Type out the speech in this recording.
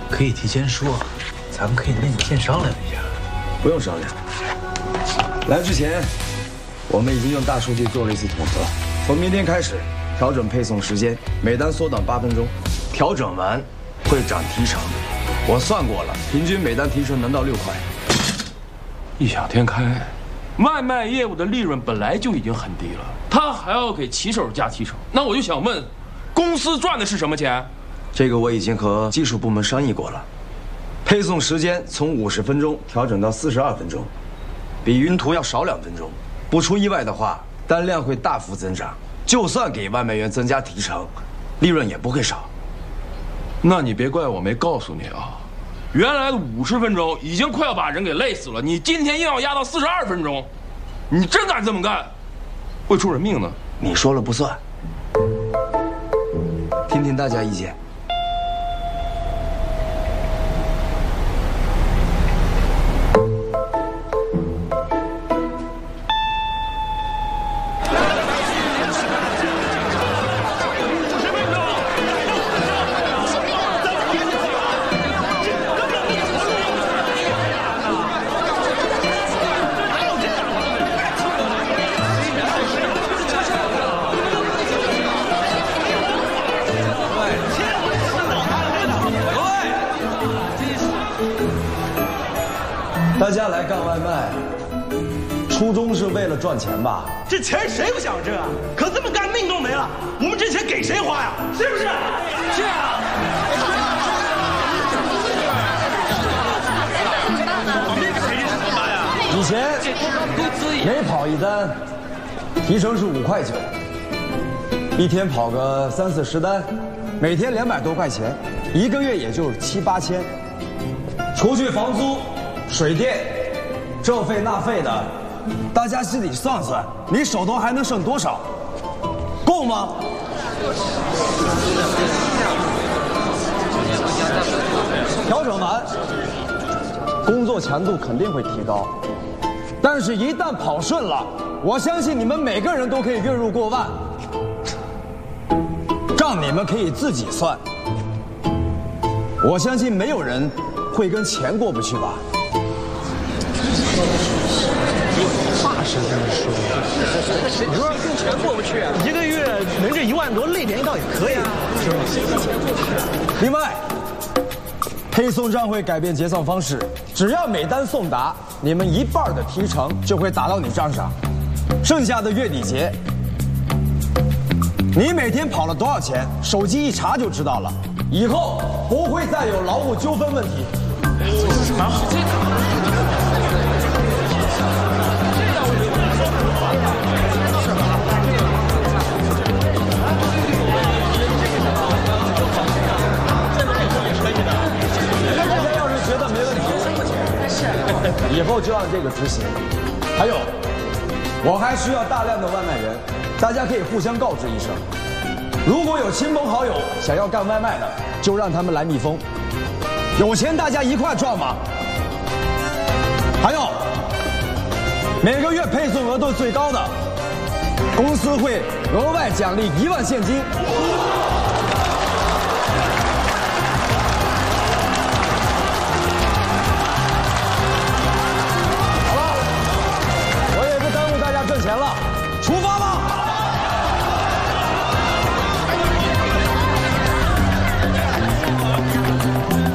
可以提前说，咱们可以跟你先商量一下。 不用商量。来之前，我们已经用大数据做了一次统计，从明天开始调整配送时间，每单缩短8分钟，调整完会涨提成。我算过了，平均每单提成能到6块。 异想天开，外卖业务的利润本来就已经很低了，他还要给骑手加提成，那我就想问，公司赚的是什么钱？ 这个我已经和技术部门商议过了，配送时间从50分钟调整到42分钟，比云图要少2分钟。不出意外的话，单量会大幅增长。就算给外卖员增加提成，利润也不会少。 那你别怪我没告诉你啊，原来的50分钟已经快要把人给累死了，你今天硬要压到42分钟，你真敢这么干，会出人命的。 你说了不算，听听大家意见。大家来干外卖，初衷是为了赚钱吧？ 这钱谁不想挣啊？可这么干命都没了，我们这钱给谁花呀？是不是？是啊。 以前每跑一单，提成是5块9，一天跑个30、40单，每天200多块钱，一个月也就7、8千，除去房租、水电、这费那费的，大家心里算算，你手头还能剩多少？够吗？调整完，工作强度肯定会提高，但是一旦跑顺了，我相信你们每个人都可以月入过万。账你们可以自己算，我相信没有人会跟钱过不去吧。 话是这么说，你说跟钱过不去，一个月能挣1万多，累点倒也可以啊，是吧？ 另外，配送站会改变结算方式，只要每单送达，你们1半的提成就会打到你账上，剩下的月底结。你每天跑了多少钱，手机一查就知道了，以后不会再有劳务纠纷问题。 蛮好。 以后就按这个执行。还有，我还需要大量的外卖员，大家可以互相告知一声。如果有亲朋好友想要干外卖的，就让他们来密封。有钱大家一块赚嘛。还有，每个月配送额度最高的，公司会额外奖励1万现金。